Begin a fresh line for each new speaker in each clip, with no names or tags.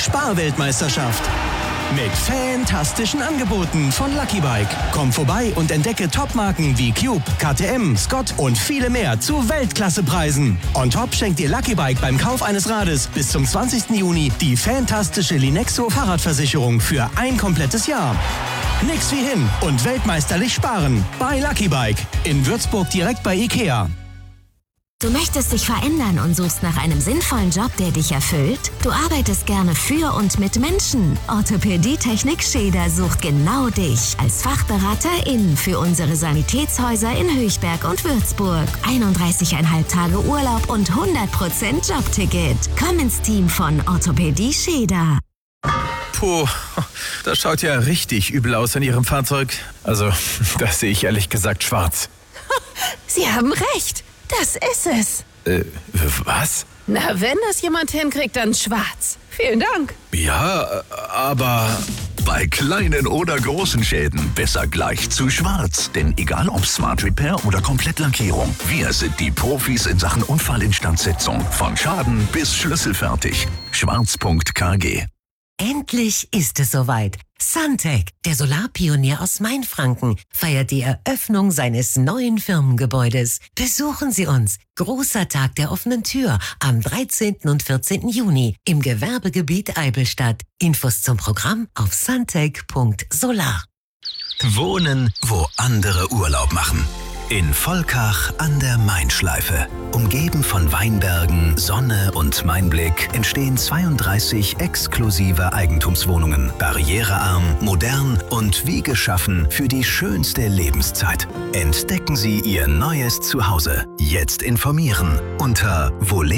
Sparweltmeisterschaft. Mit fantastischen Angeboten von Lucky Bike. Komm vorbei und entdecke Topmarken wie Cube, KTM, Scott und viele mehr zu Weltklassepreisen. On top schenkt dir Lucky Bike beim Kauf eines Rades bis zum 20. Juni die fantastische Linexo Fahrradversicherung für ein komplettes Jahr. Nix wie hin und weltmeisterlich sparen bei Lucky Bike. In Würzburg direkt bei Ikea.
Du möchtest dich verändern und suchst nach einem sinnvollen Job, der dich erfüllt? Du arbeitest gerne für und mit Menschen. Orthopädie-Technik Scheder sucht genau dich als Fachberaterin für unsere Sanitätshäuser in Höchberg und Würzburg. 31,5 Tage Urlaub und 100% Jobticket. Komm ins Team von Orthopädie Scheder.
Puh, das schaut ja richtig übel aus in Ihrem Fahrzeug. Also, das sehe ich ehrlich gesagt schwarz.
Sie haben recht. Das ist es.
Was?
Na, wenn das jemand hinkriegt, dann schwarz. Vielen Dank.
Ja, aber...
Bei kleinen oder großen Schäden besser gleich zu schwarz. Denn egal ob Smart Repair oder Komplettlackierung, wir sind die Profis in Sachen Unfallinstandsetzung. Von Schaden bis schlüsselfertig. Schwarz.kg.
Endlich ist es soweit. Suntech, der Solarpionier aus Mainfranken, feiert die Eröffnung seines neuen Firmengebäudes. Besuchen Sie uns. Großer Tag der offenen Tür am 13. und 14. Juni im Gewerbegebiet Eibelstadt. Infos zum Programm auf suntech.solar.
Wohnen, wo andere Urlaub machen. In Volkach an der Mainschleife. Umgeben von Weinbergen, Sonne und Mainblick entstehen 32 exklusive Eigentumswohnungen. Barrierearm, modern und wie geschaffen für die schönste Lebenszeit. Entdecken Sie Ihr neues Zuhause. Jetzt informieren unter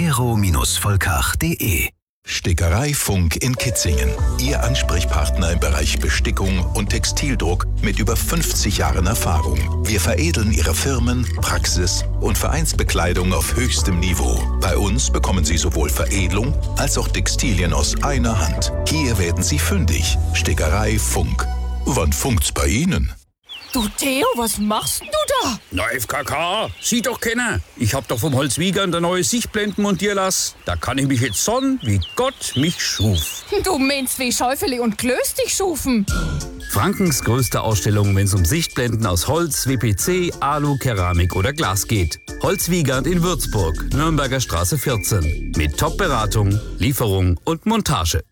volero-volkach.de.
Stickerei Funk in Kitzingen. Ihr Ansprechpartner im Bereich Bestickung und Textildruck mit über 50 Jahren Erfahrung. Wir veredeln Ihre Firmen, Praxis und Vereinsbekleidung auf höchstem Niveau. Bei uns bekommen Sie sowohl Veredelung als auch Textilien aus einer Hand. Hier werden Sie fündig. Stickerei Funk. Wann funkt's bei Ihnen?
Du, Theo, was machst denn du da?
Na, FKK, sieh doch keiner. Ich hab doch vom Holzwiegern der neue Sichtblenden montieren lassen. Da kann ich mich jetzt sonnen, wie Gott mich schuf.
Du meinst, wie Schäufele und Klöß dich schufen.
Frankens größte Ausstellung, wenn es um Sichtblenden aus Holz, WPC, Alu, Keramik oder Glas geht. Holzwiegand in Würzburg, Nürnberger Straße 14. Mit Top-Beratung, Lieferung und Montage.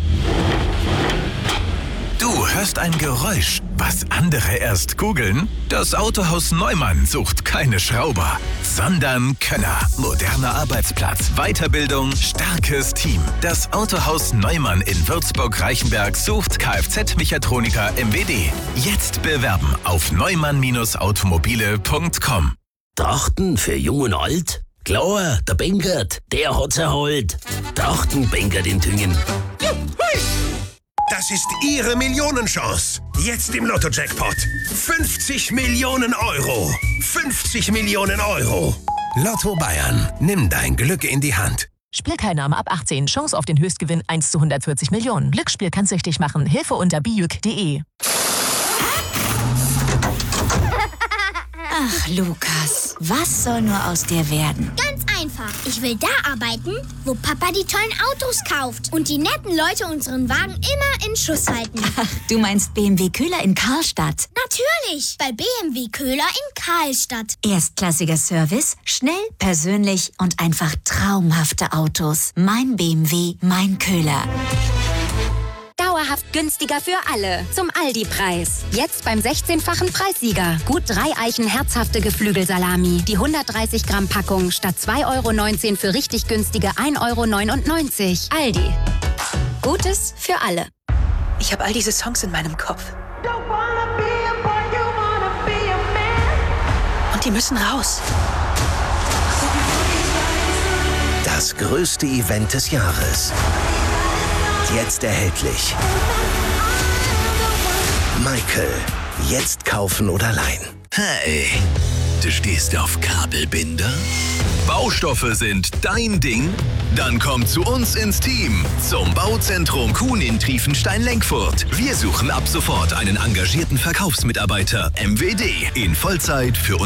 Du hörst ein Geräusch, was andere erst googeln? Das Autohaus Neumann sucht keine Schrauber, sondern Könner. Moderner Arbeitsplatz, Weiterbildung, starkes Team. Das Autohaus Neumann in Würzburg-Reichenberg sucht Kfz-Mechatroniker MWD. Jetzt bewerben auf neumann-automobile.com.
Trachten für Jung und Alt? Klar, der Benkert, der hat's erholt. Trachten Benkert in Tüngen.
Das ist Ihre Millionenchance. Jetzt im Lotto-Jackpot. 50 Millionen Euro. 50 Millionen Euro. Lotto Bayern. Nimm dein Glück in die Hand.
Spielteilnahme ab 18. Chance auf den Höchstgewinn 1 zu 140 Millionen. Glücksspiel kann süchtig machen. Hilfe unter bijuk.de.
Ach, Lukas, was soll nur aus dir werden?
Ganz einfach. Ich will da arbeiten, wo Papa die tollen Autos kauft und die netten Leute unseren Wagen immer in Schuss halten.
Ach, du meinst BMW Köhler in Karlstadt?
Natürlich, bei BMW Köhler in Karlstadt.
Erstklassiger Service, schnell, persönlich und einfach traumhafte Autos. Mein BMW, mein Köhler.
Dauerhaft günstiger für alle. Zum Aldi-Preis. Jetzt beim 16-fachen Preissieger. Gut 3 Eichen herzhafte Geflügelsalami. Die 130 Gramm Packung statt 2,19 € für richtig günstige 1,99 €. Aldi. Gutes für alle.
Ich habe all diese Songs in meinem Kopf. Und die müssen raus.
Das größte Event des Jahres. Jetzt erhältlich. Michael. Jetzt kaufen oder leihen.
Hey, du stehst auf Kabelbinder? Baustoffe sind dein Ding? Dann komm zu uns ins Team. Zum Bauzentrum Kuhn in Triefenstein-Lenkfurt. Wir suchen ab sofort einen engagierten Verkaufsmitarbeiter. MWD in Vollzeit für